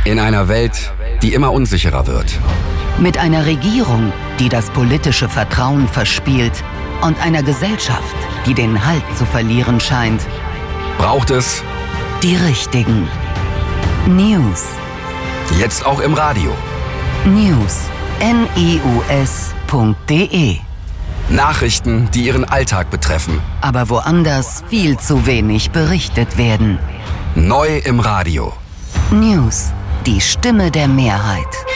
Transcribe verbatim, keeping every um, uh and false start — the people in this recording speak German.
In einer Welt, die immer unsicherer wird. Mit einer Regierung, die das politische Vertrauen verspielt und einer Gesellschaft, die den Halt zu verlieren scheint, braucht es die richtigen News. Jetzt auch im Radio. News. N E U S Punkt D E. Nachrichten, die Ihren Alltag betreffen. Aber woanders viel zu wenig berichtet werden. Neu im Radio. News. Die Stimme der Mehrheit.